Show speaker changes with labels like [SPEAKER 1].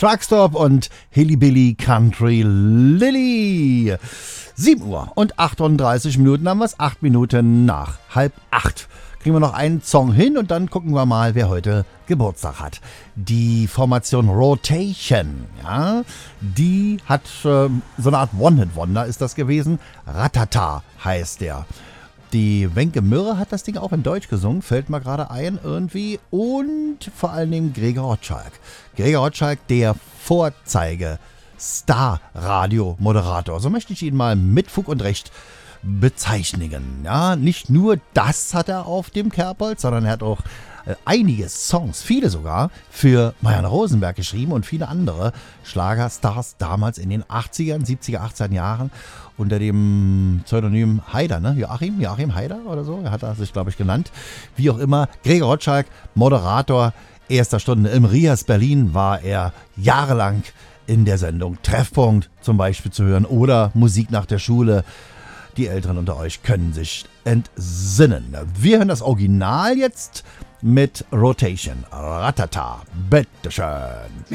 [SPEAKER 1] Truckstop und Hillybilly Country Lily. 7 Uhr und 38 Minuten haben wir es, 8 Minuten nach 7:30. Kriegen wir noch einen Song hin und dann gucken wir mal, wer heute Geburtstag hat. Die Formation Rotation, ja, die hat so eine Art One-Hit-Wonder ist das gewesen. Ratata heißt der. Die Wenke Mürre hat das Ding auch in Deutsch gesungen, fällt mir gerade ein irgendwie. Und vor allen Dingen Gregor Rotschalk. Gregor Rotschalk, der Vorzeige-Star-Radio-Moderator. So möchte ich ihn mal mit Fug und Recht bezeichnen. Ja, nicht nur das hat er auf dem Kerbholz, sondern er hat auch einige Songs, viele sogar, für Marianne Rosenberg geschrieben und viele andere Schlagerstars damals in den 80ern, 70er, 80er Jahren unter dem Pseudonym Haider, ne? Joachim Haider oder so, hat er sich, glaube ich, genannt. Wie auch immer, Gregor Rotschalk, Moderator erster Stunde im Rias Berlin, war er jahrelang in der Sendung Treffpunkt zum Beispiel zu hören oder Musik nach der Schule. Die Älteren unter euch können sich entsinnen. Wir hören das Original jetzt mit Rotation. Ratata. Bitteschön.